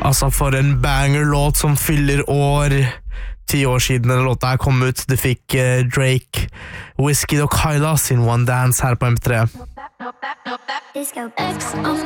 Altså for en banger-låt som fyller år 10 år siden denne låta her kom ut. Du fikk Drake, Wizkid og Kyla sin One Dance her på MP3. Disco X on